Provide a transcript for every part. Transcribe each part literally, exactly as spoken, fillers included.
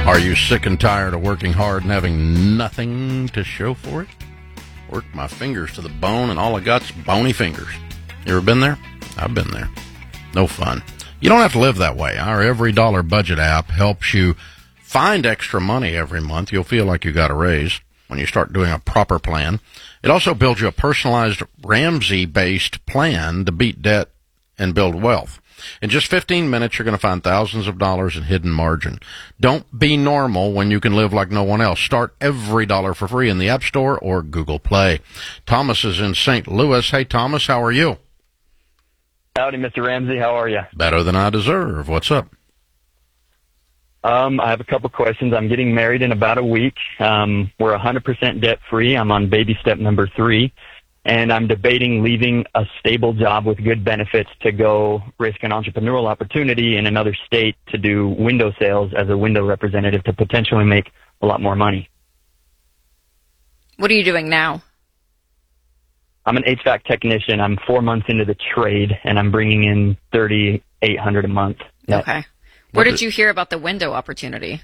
Are you sick and tired of working hard and having nothing to show for it? Work my fingers to the bone and all I got's bony fingers. You ever been there? I've been there. No fun. You don't have to live that way. Our Every Dollar Budget app helps you find extra money every month. You'll feel like you got a raise when you start doing a proper plan. It also builds you a personalized Ramsey-based plan to beat debt and build wealth. In just fifteen minutes, you're going to find thousands of dollars in hidden margin. Don't be normal when you can live like no one else. Start Every Dollar for free in the App Store or Google Play. Thomas is in Saint Louis. Hey, Thomas, how are you? Howdy, Mister Ramsey. How are you? Better than I deserve. What's up? Um, I have a couple questions. I'm getting married in about a week. Um, we're one hundred percent debt-free. I'm on baby step number three. And I'm debating leaving a stable job with good benefits to go risk an entrepreneurial opportunity in another state to do window sales as a window representative to potentially make a lot more money. What are you doing now? I'm an H V A C technician. I'm four months into the trade, and I'm bringing in thirty-eight hundred dollars a month. Okay. Where did you hear about the window opportunity?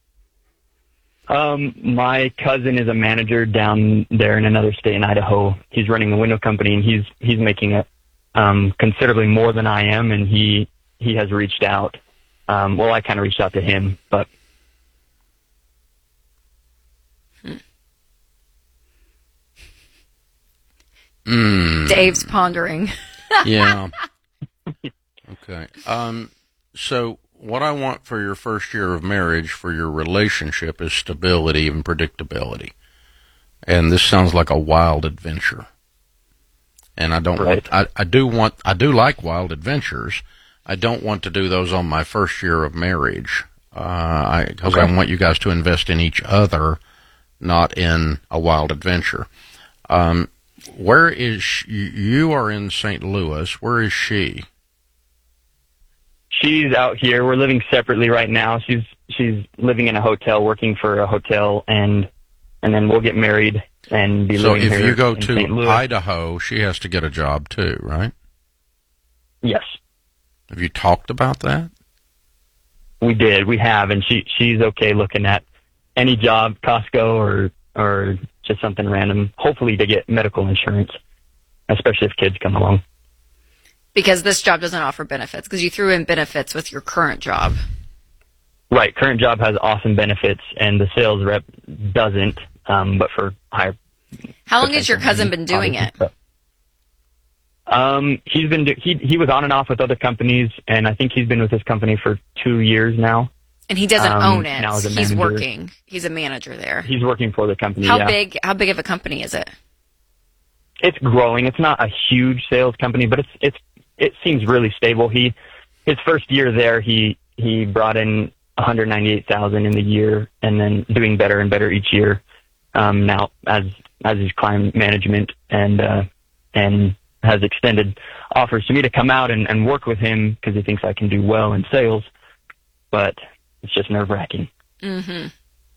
Um, my cousin is a manager down there in another state in Idaho. He's running a window company, and he's he's making it um, considerably more than I am, and he he has reached out. Um, well, I kind of reached out to him, but hmm. Mm. Dave's pondering. Yeah. Okay. Um. So. What I want for your first year of marriage, for your relationship, is stability and predictability. And this sounds like a wild adventure. And I don't right. want, I, I do want, I do like wild adventures. I don't want to do those on my first year of marriage. Uh, I, cause okay. I want you guys to invest in each other, not in a wild adventure. Um, where is she, you are in Saint Louis. Where is she? She's out here. We're living separately right now. She's she's living in a hotel, working for a hotel, and and then we'll get married and be so living here. So if you go in Saint to Louis. Idaho, she has to get a job too, right? Yes. Have you talked about that? We did. We have, and she she's okay looking at any job, Costco or or just something random. Hopefully to get medical insurance, especially if kids come along. Because this job doesn't offer benefits, because you threw in benefits with your current job. Right. Current job has awesome benefits, and the sales rep doesn't, um, but for higher. How long has your cousin been doing it? Um, he's been, do- he, he was on and off with other companies, and I think he's been with this company for two years now. And he doesn't um, own it. Now as a He's manager. working. He's a manager there. He's working for the company, How yeah. big, how big of a company is it? It's growing. It's not a huge sales company, but it's, it's, it seems really stable. He, his first year there, he, he brought in one hundred ninety-eight thousand in the year, and then doing better and better each year. Um, now as, as he's climbed management and, uh, and has extended offers to me to come out and, and work with him because he thinks I can do well in sales, but it's just nerve wracking. Mm-hmm.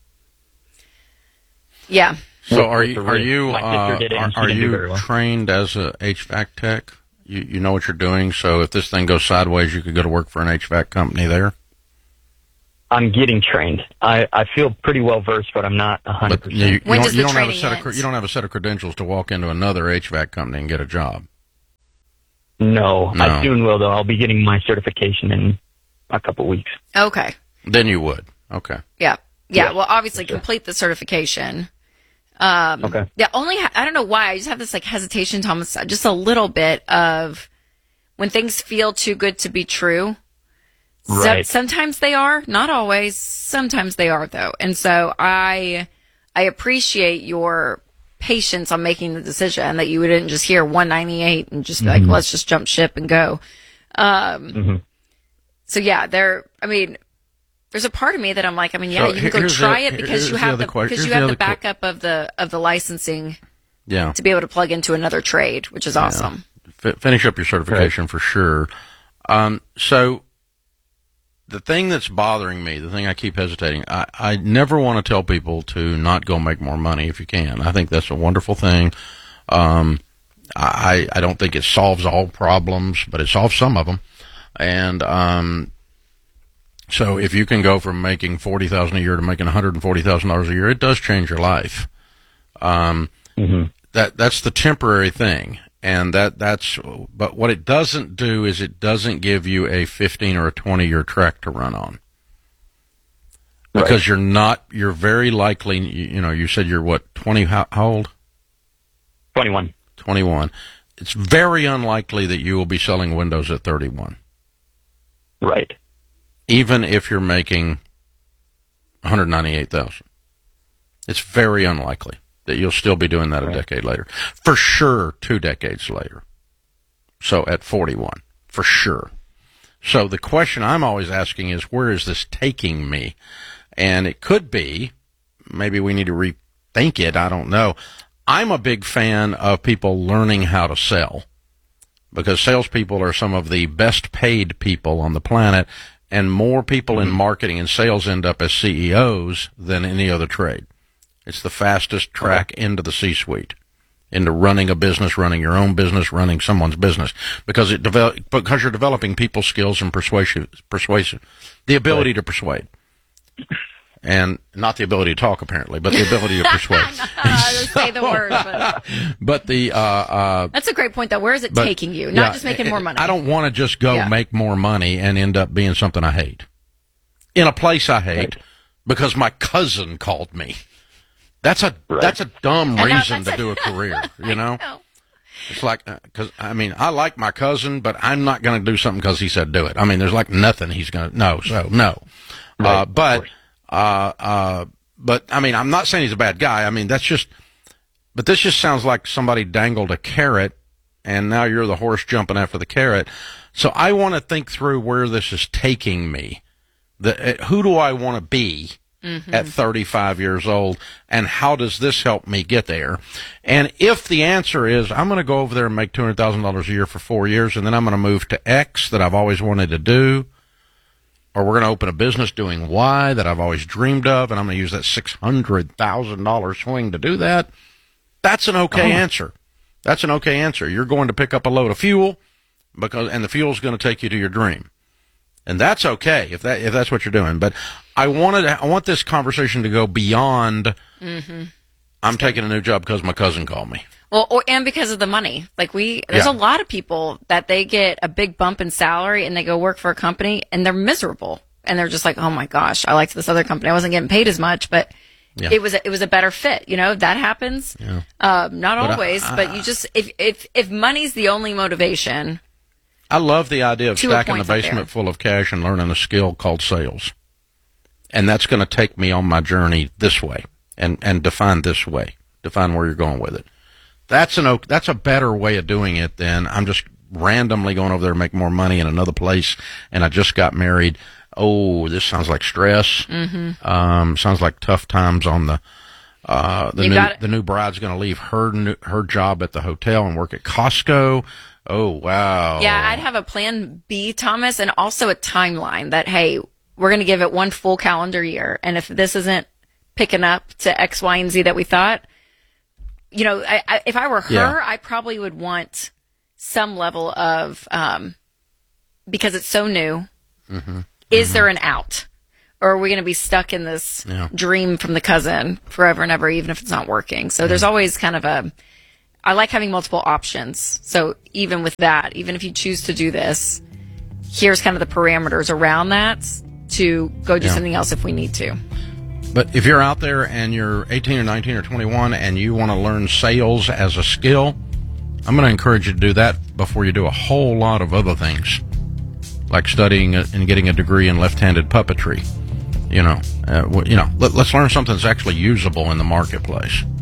Yeah. So are you, are you, uh, are, are you well. trained as a H V A C tech? You, you know what you're doing, so if this thing goes sideways, you could go to work for an H V A C company there? I'm getting trained. I, I feel pretty well versed, but I'm not one hundred percent. You, you, when don't, does you the don't have a training set end? of, you don't have a set of credentials to walk into another H V A C company and get a job. No, No. I soon will, though. I'll be getting my certification in a couple weeks. Okay. Then you would. Okay. Yeah. Yeah. Yeah, well, obviously, sure. complete the certification. Um, Okay. Yeah. Only, I don't know why. I just have this like hesitation, Thomas, just a little bit of when things feel too good to be true. So- Right. sometimes they are, not always. Sometimes they are, though. And so I, I appreciate your patience on making the decision, that you didn't just hear one ninety-eight and just be Mm-hmm. like, let's just jump ship and go. Um, Mm-hmm. So yeah, there. I mean, there's a part of me that I'm like, I mean, yeah, So you can go here's try the- it because here's you the have other the que- because here's you the have other the que- backup of the of the licensing Yeah. to be able to plug into another trade, which is awesome. F- finish up your certification for sure. Um, so the thing that's bothering me, the thing I keep hesitating, I, I never want to tell people to not go make more money if you can. I think that's a wonderful thing. Um, I, I don't think it solves all problems, but it solves some of them. And, um, So if you can go from making forty thousand dollars a year to making one hundred forty thousand dollars a year, it does change your life. Um, mm-hmm. That that's the temporary thing, and that that's. But what it doesn't do is it doesn't give you a fifteen or a twenty year track to run on, because right. you're not. You're very likely. You, you know, you said you're what twenty? How, how old? Twenty-one. Twenty-one. It's very unlikely that you will be selling windows at thirty-one. Right. Even if you're making one hundred ninety-eight thousand dollars. It's very unlikely that you'll still be doing that right. a decade later. For sure, two decades later. So at forty-one, for sure. So the question I'm always asking is, where is this taking me? And it could be, maybe we need to rethink it, I don't know. I'm a big fan of people learning how to sell, because salespeople are some of the best paid people on the planet, and more people mm-hmm. in marketing and sales end up as C E Os than any other trade. It's the fastest track okay. into the C-suite, into running a business, running your own business, running someone's business, because it develop, because you're developing people skills and persuasion, persuasion, the ability right. to persuade. And not the ability to talk, apparently, but the ability to persuade. no, I was say the word, but, but the uh, uh, that's a great point, though. Where is it but, taking you? Not yeah, just making more money. I don't want to just go yeah. make more money and end up being something I hate, in a place I hate, right. because my cousin called me. That's a right. that's a dumb know, reason to a, do a career, you know? know. It's like, because, I mean, I like my cousin, but I'm not going to do something because he said do it. I mean, there's like nothing he's going to, no, so, no. Right. Uh, but, uh, uh, but, I mean, I'm not saying he's a bad guy. I mean, that's just, but this just sounds like somebody dangled a carrot, and now you're the horse jumping after the carrot. So I want to think through where this is taking me. The, uh, who do I want to be? Mm-hmm. At thirty-five years old, and how does this help me get there? And if the answer is, I'm going to go over there and make two hundred thousand dollars a year for four years, and then I'm going to move to X that I've always wanted to do, or we're going to open a business doing Y that I've always dreamed of, and I'm going to use that six hundred thousand dollars swing to do that, that's an okay oh. answer. That's an okay answer. You're going to pick up a load of fuel, because, and the fuel's going to take you to your dream. And that's okay if that if that's what you're doing. But I wanted I want this conversation to go beyond. Mm-hmm. I'm taking a new job because my cousin called me. Well, or, and because of the money. Like we, there's yeah. a lot of people that they get a big bump in salary and they go work for a company and they're miserable and they're just like, oh my gosh, I liked this other company. I wasn't getting paid as much, but yeah. it was a, it was a better fit. You know, that happens. Yeah. Um, not but always, I, I, but you just if if if money's the only motivation. I love the idea of stacking the basement full of cash and learning a skill called sales. And that's going to take me on my journey this way and, and define this way, define where you're going with it. That's an that's a better way of doing it than I'm just randomly going over there to make more money in another place and I just got married. Oh, this sounds like stress. Mm-hmm. Um, sounds like tough times on the uh, the you new the new bride's going to leave her new, her job at the hotel and work at Costco. Oh, wow. Yeah, I'd have a plan B, Thomas, and also a timeline that, hey, we're going to give it one full calendar year. And if this isn't picking up to X, Y, and Z that we thought, you know, I, I, if I were her, yeah. I probably would want some level of, um, because it's so new, mm-hmm. is mm-hmm. there an out? Or are we going to be stuck in this yeah. dream from the cousin forever and ever, even if it's not working? So mm-hmm. there's always kind of a... I like having multiple options. So even with that, even if you choose to do this, here's kind of the parameters around that to go do yeah. something else if we need to. But if you're out there and you're eighteen or nineteen or twenty-one and you want to learn sales as a skill, I'm going to encourage you to do that before you do a whole lot of other things, like studying and getting a degree in left-handed puppetry. You know, uh, you know. Let, let's learn something that's actually usable in the marketplace.